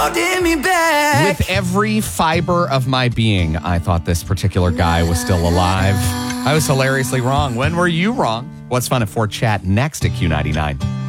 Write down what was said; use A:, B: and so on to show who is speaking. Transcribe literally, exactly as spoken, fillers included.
A: holding me back.
B: With every fiber of my being, I thought this particular guy was still alive. I was hilariously wrong. When were you wrong? What's fun at four chat next at Q ninety-nine.